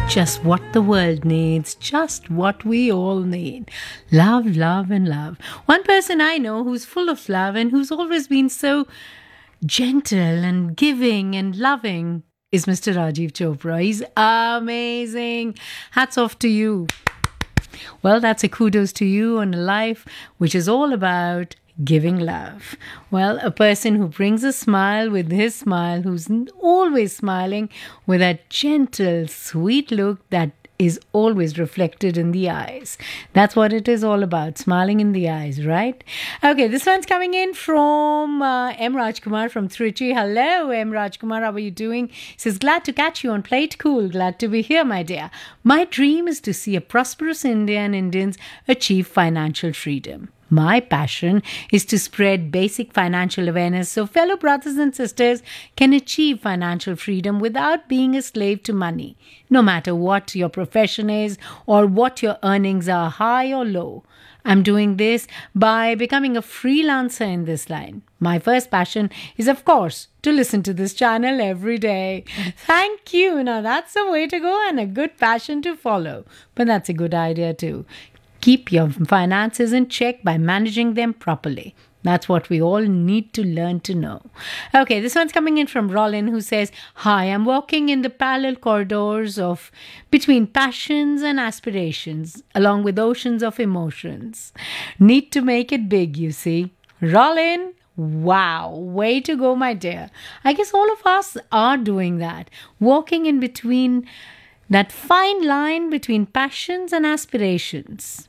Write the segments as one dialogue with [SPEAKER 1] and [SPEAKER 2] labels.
[SPEAKER 1] Just what the world needs, just what we all need. Love, love, and love. One person I know who's full of love and who's always been so gentle and giving and loving is Mr. Rajiv Chopra. He's amazing. Hats off to you. Well, that's a kudos to you on a life which is all about giving love. Well, a person who brings a smile with his smile, who's always smiling with that gentle, sweet look that is always reflected in the eyes. That's what it is all about, smiling in the eyes, right? Okay, this one's coming in from M. Rajkumar from Trichy. Hello, M. Rajkumar, how are you doing? He says, glad to catch you on Play It Cool. Glad to be here, my dear. My dream is to see a prosperous India and Indians achieve financial freedom. My passion is to spread basic financial awareness so fellow brothers and sisters can achieve financial freedom without being a slave to money, no matter what your profession is or what your earnings are, high or low. I'm doing this by becoming a freelancer in this line. My first passion is, of course, to listen to this channel every day. Thank you. Now, that's the way to go and a good passion to follow. But that's a good idea too. Keep your finances in check by managing them properly. That's what we all need to learn to know. Okay, this one's coming in from Rollin, who says, hi, I'm walking in the parallel corridors of between passions and aspirations, along with oceans of emotions. Need to make it big, you see. Rollin, wow, way to go, my dear. I guess all of us are doing that, walking in between that fine line between passions and aspirations.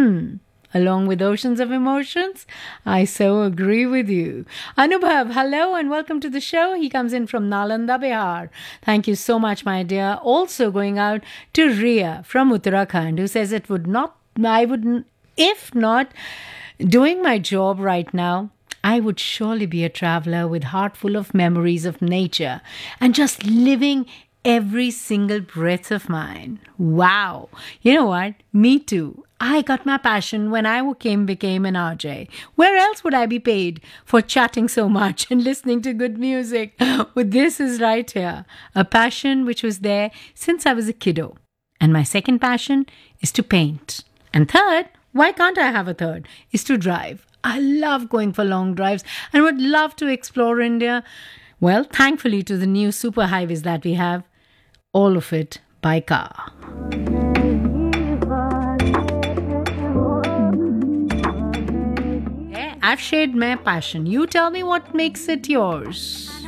[SPEAKER 1] Along with oceans of emotions? I so agree with you. Anubhav, hello and welcome to the show. He comes in from Nalanda, Bihar. Thank you so much, my dear. Also going out to Ria from Uttarakhand, who says if not doing my job right now, I would surely be a traveler with heart full of memories of nature and just living every single breath of mine. Wow. You know what? Me too. I got my passion when I became an RJ. Where else would I be paid for chatting so much and listening to good music? But this is right here. A passion which was there since I was a kiddo. And my second passion is to paint. And third, why can't I have a third? Is to drive. I love going for long drives and would love to explore India. Well, thankfully to the new superhighways that we have, all of it by car. I've shared my passion. You tell me what makes it yours.